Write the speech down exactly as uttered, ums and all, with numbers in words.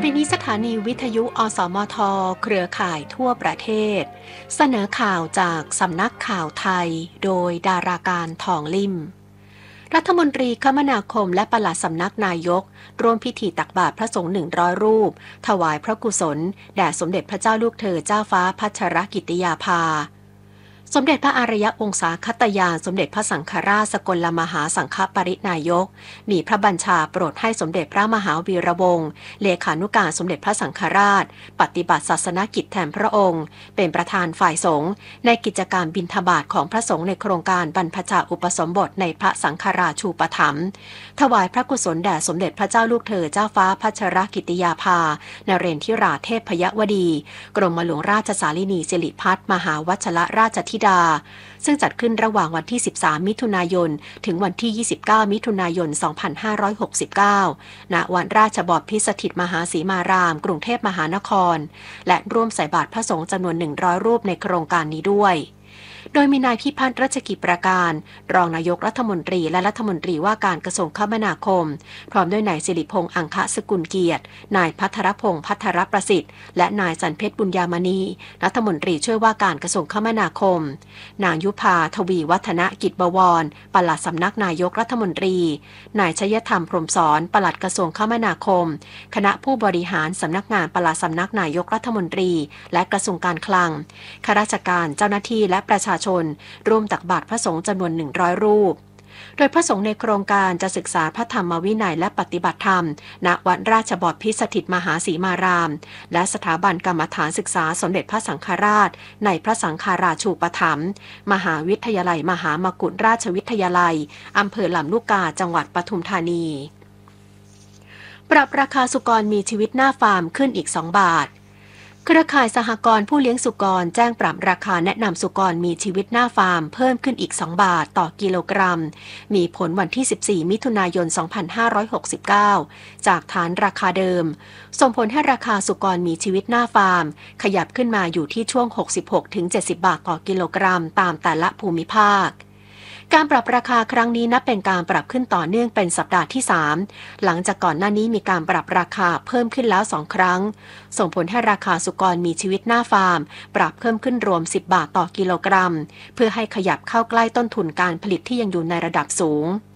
ไปนี้สถานีวิทยุอสมทเครือข่ายทั่วประเทศเสนอข่าวจากสำนักข่าวไทยโดยดาราการทองลิ่มรัฐมนตรีคมนาคมและปลัดสำนักนายกร่วมพิธีตักบาตรพระสงฆ์หนึ่งร้อยรูปถวายพระกุศลแด่สมเด็จพระเจ้าลูกเธอเจ้าฟ้าพัชรกิติยาภาสมเด็จพระอารยวงศาคตยานสมเด็จพระสังฆราชสกลมหาสังฆปรินายกมีพระบัญชาโปรดให้สมเด็จพระมหาวีระวงศ์เลขานุการสมเด็จพระสังฆราชปฏิบัติศาสนกิจแทนพระองค์เป็นประธานฝ่ายสงฆ์ในกิจกรรมบิณฑบาตของพระสงฆ์ในโครงการบรรพชาอุปสมบทในพระสังฆราชูปถัมภ์ถวายพระกุศลแด่สมเด็จพระเจ้าลูกเธอเจ้าฟ้าพัชรกิติยาภานเรนทิราเทพยวดีกรมหลวงราชสาลินีสิริพัฒน์มหาวัชรราชธิดาซึ่งจัดขึ้นระหว่างวันที่สิบสามมิถุนายนถึงวันที่ยี่สิบเก้ามิถุนายนสองพันห้าร้อยหกสิบเก้าณวัดราชบพิตรสถิตมหาสีมารามกรุงเทพมหานครและร่วมใส่บาตรพระสงฆ์จำนวนหนึ่งร้อยรูปในโครงการนี้ด้วยโดยมีนายพิพัฒน์รัชกิจประการรองนายกรัฐมนตรีและรัฐมนตรีว่าการกระทรวงคมนาคมพร้อมด้วยนายสิริพงษ์อังคสกุลเกียรตินายพัทรพงษ์พัทรประสิทธิ์และนายสันเพชรบุญญามณีรัฐมนตรีช่วยว่าการกระทรวงคมนาคมนางยุพาทวีวัฒนกิจบวรปลัดสำนักนายกรัฐมนตรีนายชยธรรมพรหมสอนปลัดกระทรวงคมนาคมคณะผู้บริหารสำนักงานปลัดสำนักนายกรัฐมนตรีและกระทรวงการคลังข้าราชการเจ้าหน้าที่และประชาชนร่วมตักบาตรพระสงฆ์จำนวนหนึ่งร้อยรูปโดยพระสงฆ์ในโครงการจะศึกษาพระธรรมวินัยและปฏิบัติธรรมณวัดราชบพิตรสถิตมหาสีมารามและสถาบันกรรมฐานศึกษาสมเด็จพระสังฆราชในพระสังฆาราชูปถัมภ์มหาวิทยาลัยมหามกุฏราชวิทยาลัยอำเภอลำลูกกาจังหวัดปทุมธานีปรับราคาสุกรมีชีวิตหน้าฟาร์มขึ้นอีกสองบาทเครือข่ายสหกรณ์ผู้เลี้ยงสุกรแจ้งปรับราคาแนะนำสุกรมีชีวิตหน้าฟาร์มเพิ่มขึ้นอีกสองบาทต่อกิโลกรัมมีผลวันที่สิบสี่มิถุนายนสองพันห้าร้อยหกสิบเก้าจากฐานราคาเดิมส่งผลให้ราคาสุกรมีชีวิตหน้าฟาร์มขยับขึ้นมาอยู่ที่ช่วง หกสิบหกถึงเจ็ดสิบ บาทต่อกิโลกรัมตามแต่ละภูมิภาคการปรับราคาครั้งนี้นับเป็นการปรับขึ้นต่อเนื่องเป็นสัปดาห์ที่สามหลังจากก่อนหน้านี้มีการปรับราคาเพิ่มขึ้นแล้วสองครั้งส่งผลให้ราคาสุกรมีชีวิตหน้าฟาร์มปรับเพิ่มขึ้นรวมสิบบาทต่อกิโลกรัมเพื่อให้ขยับเข้าใกล้ต้นทุนการผลิตที่ยังอยู่ในระดับสูง